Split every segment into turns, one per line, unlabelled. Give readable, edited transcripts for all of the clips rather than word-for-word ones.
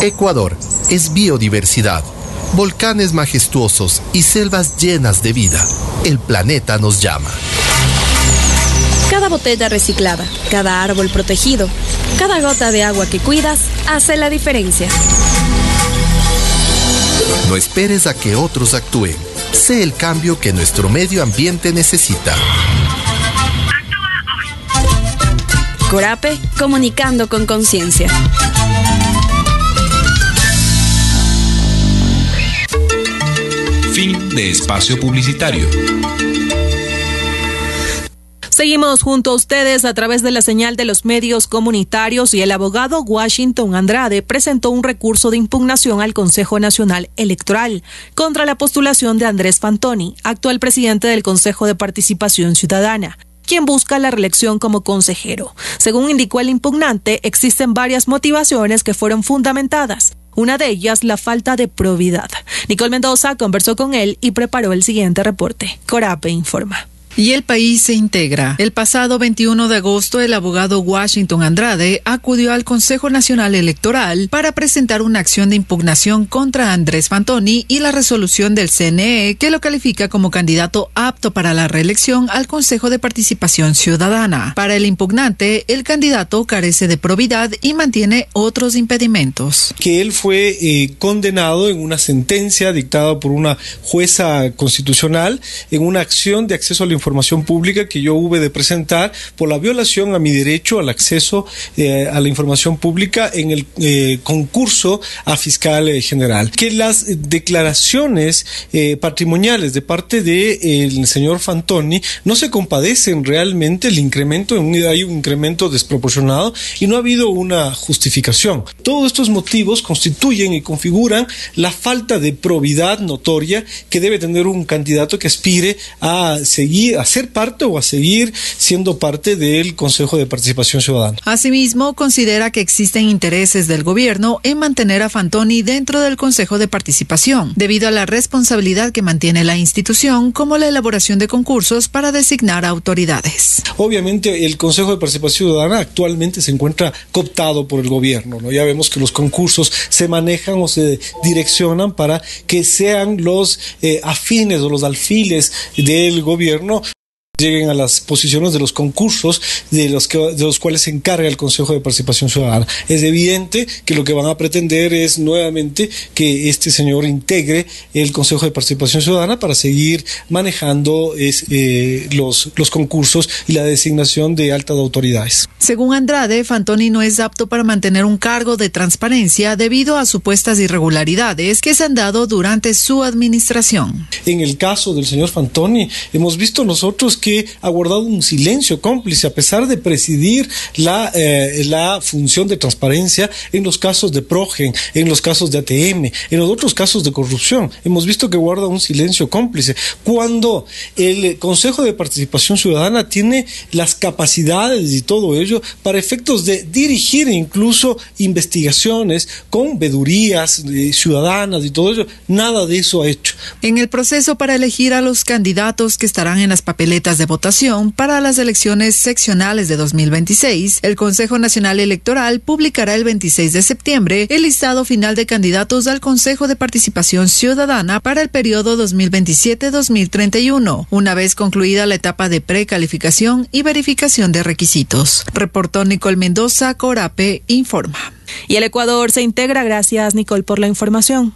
Ecuador es biodiversidad, volcanes majestuosos y selvas llenas de vida. El planeta nos llama.
Cada botella reciclada, cada árbol protegido, cada gota de agua que cuidas hace la diferencia.
No esperes a que otros actúen. Sé el cambio que nuestro medio ambiente necesita.
Corape, comunicando con conciencia.
Fin de espacio publicitario.
Seguimos junto a ustedes a través de la señal de los medios comunitarios y el abogado Washington Andrade presentó un recurso de impugnación al Consejo Nacional Electoral contra la postulación de Andrés Fantoni, actual presidente del Consejo de Participación Ciudadana, quien busca la reelección como consejero. Según indicó el impugnante, existen varias motivaciones que fueron fundamentadas. Una de ellas, la falta de probidad. Nicole Mendoza conversó con él y preparó el siguiente reporte. Corape informa.
Y el país se integra. El pasado 21 de agosto, el abogado Washington Andrade acudió al Consejo Nacional Electoral para presentar una acción de impugnación contra Andrés Fantoni y la resolución del CNE que lo califica como candidato apto para la reelección al Consejo de Participación Ciudadana. Para el impugnante, el candidato carece de probidad y mantiene otros impedimentos.
Que él fue condenado en una sentencia dictada por una jueza constitucional en una acción de acceso a la información pública que yo hube de presentar por la violación a mi derecho al acceso a la información pública en el concurso a fiscal general. Que las declaraciones patrimoniales de parte del señor Fantoni no se compadecen realmente el incremento, hay un incremento desproporcionado y no ha habido una justificación. Todos estos motivos constituyen y configuran la falta de probidad notoria que debe tener un candidato que aspire a seguir, a ser parte o a seguir siendo parte del Consejo de Participación Ciudadana.
Asimismo, considera que existen intereses del gobierno en mantener a Fantoni dentro del Consejo de Participación, debido a la responsabilidad que mantiene la institución, como la elaboración de concursos para designar autoridades.
Obviamente, el Consejo de Participación Ciudadana actualmente se encuentra cooptado por el gobierno, ¿no? Ya vemos que los concursos se manejan o se direccionan para que sean los afines o los alfiles del gobierno lleguen a las posiciones de los concursos de los cuales se encarga el Consejo de Participación Ciudadana. Es evidente que lo que van a pretender es nuevamente que este señor integre el Consejo de Participación Ciudadana para seguir manejando los concursos y la designación de altas autoridades.
Según Andrade, Fantoni no es apto para mantener un cargo de transparencia debido a supuestas irregularidades que se han dado durante su administración.
En el caso del señor Fantoni, hemos visto nosotros que ha guardado un silencio cómplice a pesar de presidir la función de transparencia en los casos de Progen, en los casos de ATM, en los otros casos de corrupción. Hemos visto que guarda un silencio cómplice cuando el Consejo de Participación Ciudadana tiene las capacidades y todo ello para efectos de dirigir incluso investigaciones con vedurías ciudadanas y todo ello. Nada de eso ha hecho.
En el proceso para elegir a los candidatos que estarán en las papeletas de votación para las elecciones seccionales de 2026, el Consejo Nacional Electoral publicará el 26 de septiembre el listado final de candidatos al Consejo de Participación Ciudadana para el periodo 2027-2031, una vez concluida la etapa de precalificación y verificación de requisitos. Reportó Nicole Mendoza, Corape informa.
Y el Ecuador se integra. Gracias, Nicole, por la información.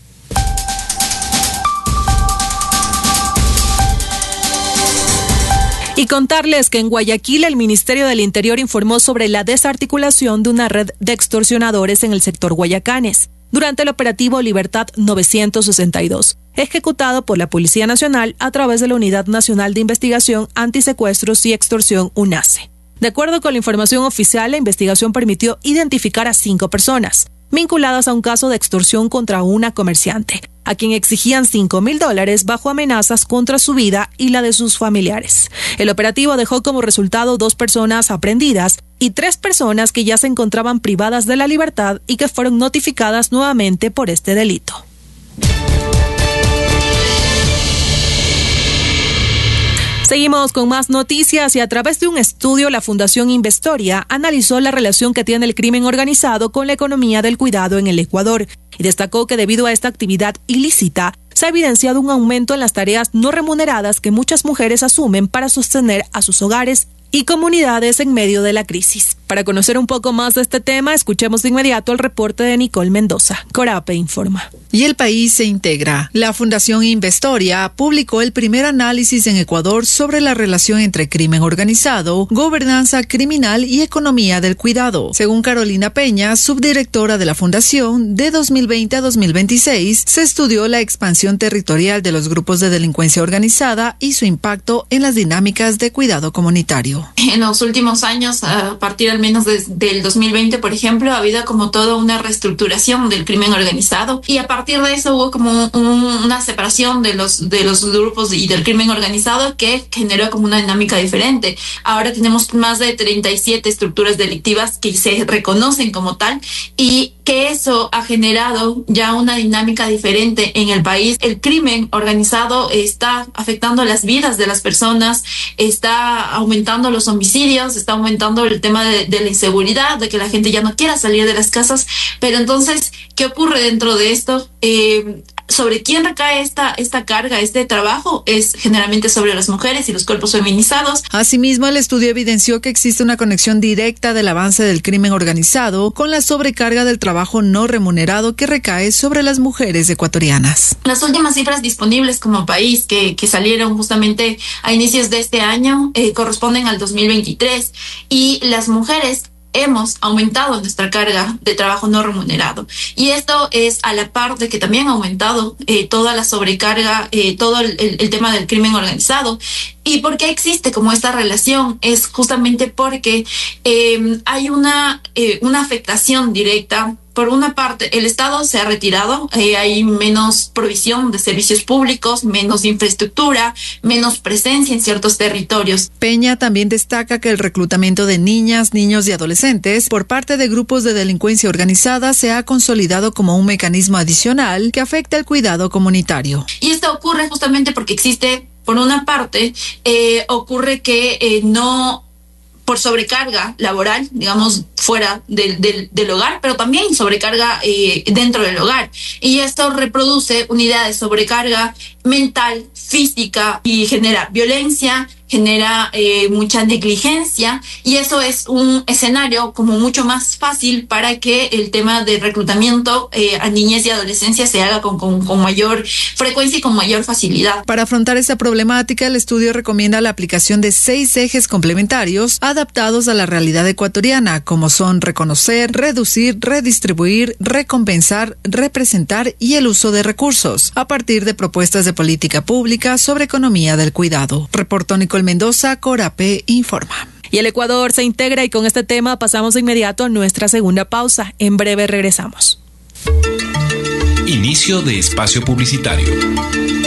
Y contarles que en Guayaquil el Ministerio del Interior informó sobre la desarticulación de una red de extorsionadores en el sector Guayacanes durante el operativo Libertad 962, ejecutado por la Policía Nacional a través de la Unidad Nacional de Investigación Antisecuestros y Extorsión UNACE. De acuerdo con la información oficial, la investigación permitió identificar a 5 personas vinculadas a un caso de extorsión contra una comerciante, a quien exigían $5,000 bajo amenazas contra su vida y la de sus familiares. El operativo dejó como resultado 2 personas aprehendidas y 3 personas que ya se encontraban privadas de la libertad y que fueron notificadas nuevamente por este delito. Seguimos con más noticias y a través de un estudio la Fundación Investoria analizó la relación que tiene el crimen organizado con la economía del cuidado en el Ecuador y destacó que debido a esta actividad ilícita se ha evidenciado un aumento en las tareas no remuneradas que muchas mujeres asumen para sostener a sus hogares y comunidades en medio de la crisis. Para conocer un poco más de este tema, escuchemos de inmediato el reporte de Nicole Mendoza. Corape informa.
Y el país se integra. La Fundación Investoria publicó el primer análisis en Ecuador sobre la relación entre crimen organizado, gobernanza criminal y economía del cuidado. Según Carolina Peña, subdirectora de la Fundación, de 2020 a 2026 se estudió la expansión territorial de los grupos de delincuencia organizada y su impacto en las dinámicas de cuidado comunitario.
En los últimos años, a partir al menos del 2020, por ejemplo, ha habido como toda una reestructuración del crimen organizado y a partir de eso hubo como una separación de los grupos y del crimen organizado que generó como una dinámica diferente. Ahora tenemos más de 37 estructuras delictivas que se reconocen como tal y que eso ha generado ya una dinámica diferente en el país. El crimen organizado está afectando las vidas de las personas, está aumentando los homicidios, está aumentando el tema de la inseguridad, de que la gente ya no quiera salir de las casas. Pero entonces, ¿qué ocurre dentro de esto? ¿Sobre quién recae esta carga, este trabajo? Es generalmente sobre las mujeres y los cuerpos feminizados.
Asimismo, el estudio evidenció que existe una conexión directa del avance del crimen organizado con la sobrecarga del trabajo no remunerado que recae sobre las mujeres ecuatorianas.
Las últimas cifras disponibles como país que salieron justamente a inicios de este año corresponden al 2023 y las mujeres hemos aumentado nuestra carga de trabajo no remunerado y esto es a la par de que también ha aumentado toda la sobrecarga, todo el tema del crimen organizado. ¿Y por qué existe como esta relación? Es justamente porque hay una afectación directa. Por una parte, el Estado se ha retirado, hay menos provisión de servicios públicos, menos infraestructura, menos presencia en ciertos territorios.
Peña también destaca que el reclutamiento de niñas, niños y adolescentes por parte de grupos de delincuencia organizada se ha consolidado como un mecanismo adicional que afecta el cuidado comunitario.
Y esto ocurre justamente porque existe, por una parte, ocurre que no por sobrecarga laboral, digamos, fuera del hogar, pero también sobrecarga dentro del hogar. Y esto reproduce unidades de sobrecarga mental, física y genera violencia, genera mucha negligencia y eso es un escenario como mucho más fácil para que el tema de reclutamiento a niñez y adolescencia se haga con mayor frecuencia y con mayor facilidad.
Para afrontar esta problemática, el estudio recomienda la aplicación de 6 ejes complementarios adaptados a la realidad ecuatoriana, como son reconocer, reducir, redistribuir, recompensar, representar y el uso de recursos, a partir de propuestas de política pública sobre economía del cuidado. Reportó Nicole Mendoza, Corape informa.
Y el Ecuador se integra y con este tema pasamos de inmediato a nuestra segunda pausa. En breve regresamos.
Inicio de espacio publicitario.